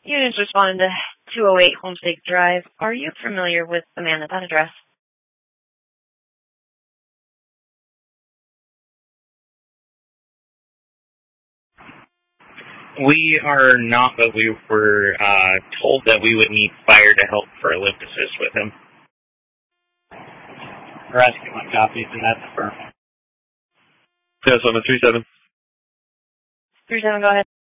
Units responding to 208 Homestake Drive. Are you familiar with the man at that address? We are not, but we were told that we would need fire to help for a lift assist with him. Rescue my copies, and that's affirmed. Yes, I'm at 37. 37, go ahead.